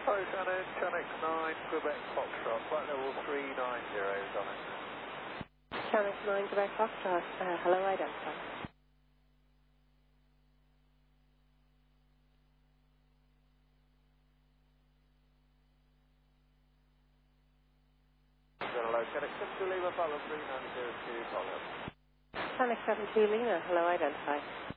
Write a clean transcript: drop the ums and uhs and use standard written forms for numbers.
Hello, Shannon. Channel 9, Quebec Foxtrot. Flight level 390 is on it. Channel 9, Quebec Foxtrot. Hello, identify. Hello, Channel 7 Lima, flight level 3902, follow. Channel 72, Lena. Hello, identify.